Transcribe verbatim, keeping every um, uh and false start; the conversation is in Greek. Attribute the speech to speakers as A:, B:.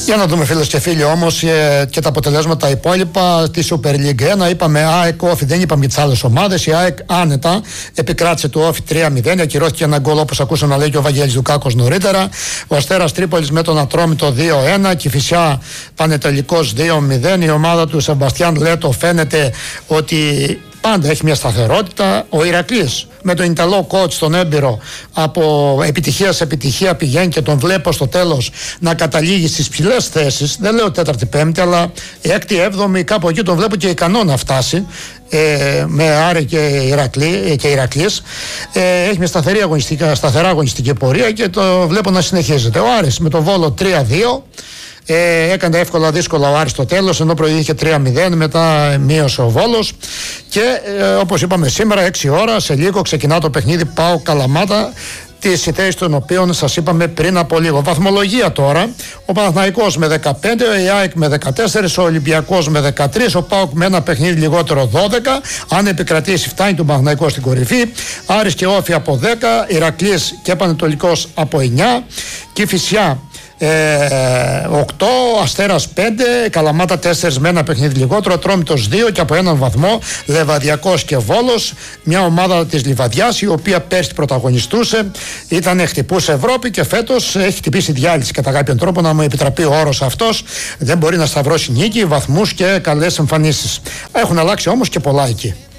A: Για να δούμε, φίλες και φίλοι, όμως ε, και τα αποτελέσματα τα υπόλοιπα τη Super League ένα. Είπαμε ΑΕΚ Όφη, δεν είπαμε για τις άλλες ομάδες. Η ΑΕΚ άνετα επικράτησε του Όφη τρία μηδέν. Ακυρώθηκε ένα γκολ, όπως ακούσαμε να λέει και ο Βαγγέλης Δουκάκος νωρίτερα. Ο Αστέρας Τρίπολης με τον Ατρόμητο δύο ένα. Κηφισιά Πανετελικός δύο μηδέν. Η ομάδα του Σεμπαστιάν Λέτο φαίνεται ότι πάντα έχει μια σταθερότητα. Ο Ηρακλής με τον Ιταλό coach, τον έμπειρο, από επιτυχία σε επιτυχία πηγαίνει και τον βλέπω στο τέλος να καταλήγει στις ψηλές θέσεις. Δεν λέω τέταρτη, πέμπτη, αλλά έκτη, έβδομη, κάπου εκεί τον βλέπω και ικανό να φτάσει. Ε, με Άρη και, Ηρακλή, και Ηρακλής. Ε, έχει μια σταθερή αγωνιστική, σταθερά αγωνιστική πορεία και το βλέπω να συνεχίζεται. Ο Άρης με τον Βόλο τρία δύο. Ε, έκανε εύκολα δύσκολα ο Άρης στο τέλος, ενώ προηγήθηκε τρία μηδέν, μετά μείωσε ο Βόλος και ε, όπως είπαμε σήμερα έξι ώρα σε λίγο ξεκινά το παιχνίδι ΠΑΟΚ Καλαμάτα, τις θέσεις των οποίων σας είπαμε πριν από λίγο. Βαθμολογία τώρα: ο Παναθηναϊκός με δεκαπέντε, η ΑΕΚ με δεκατέσσερα, ο Ολυμπιακός με δεκατρία, ο ΠΑΟΚ με ένα παιχνίδι λιγότερο δώδεκα. Αν επικρατήσει, φτάνει τον Παναθηναϊκό στην κορυφή. Άρης και Όφη από δέκα, Ηρακλής και Πανετολικός από εννιά, Κηφισιά Ε, οκτώ, Αστέρας πέντε, Καλαμάτα τέσσερα με ένα παιχνίδι λιγότερο, Ατρόμητος δύο και από έναν βαθμό Λεβαδιακός και Βόλος, μια ομάδα της Λιβαδιάς η οποία πέρσι πρωταγωνιστούσε, ήταν χτυπούσε Ευρώπη και φέτος έχει χτυπήσει διάλυση κατά κάποιον τρόπο, να μου επιτραπεί ο όρος αυτός. Δεν μπορεί να σταυρώσει νίκη, βαθμούς και καλές εμφανίσεις. Έχουν αλλάξει όμως και πολλά εκεί.